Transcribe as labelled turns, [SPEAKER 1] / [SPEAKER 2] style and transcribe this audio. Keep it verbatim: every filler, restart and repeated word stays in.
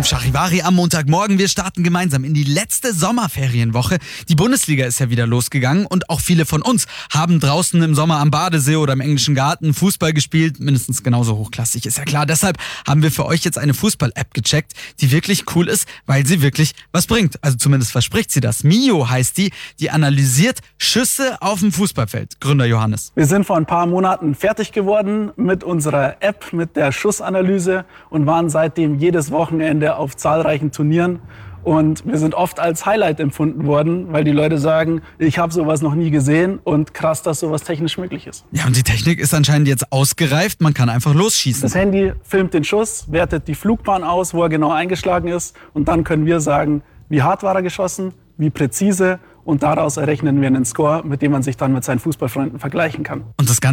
[SPEAKER 1] fünf Charivari am Montagmorgen. Wir starten gemeinsam in die letzte Sommerferienwoche. Die Bundesliga ist ja wieder losgegangen und auch viele von uns haben draußen im Sommer am Badesee oder im englischen Garten Fußball gespielt. Mindestens genauso hochklassig, ist ja klar. Deshalb haben wir für euch jetzt eine Fußball-App gecheckt, die wirklich cool ist, weil sie wirklich was bringt. Also zumindest verspricht sie das. Mio heißt die, die analysiert Schüsse auf dem Fußballfeld. Gründer Johannes.
[SPEAKER 2] Wir sind vor ein paar Monaten fertig geworden mit unserer App, mit der Schussanalyse und waren seitdem jedes Wochenende auf zahlreichen Turnieren. Und wir sind oft als Highlight empfunden worden, weil die Leute sagen, ich habe sowas noch nie gesehen und krass, dass sowas technisch möglich ist.
[SPEAKER 1] Ja, und die Technik ist anscheinend jetzt ausgereift, man kann einfach losschießen.
[SPEAKER 2] Das Handy filmt den Schuss, wertet die Flugbahn aus, wo er genau eingeschlagen ist und dann können wir sagen, wie hart war er geschossen, wie präzise und daraus errechnen wir einen Score, mit dem man sich dann mit seinen Fußballfreunden vergleichen kann.
[SPEAKER 1] Und das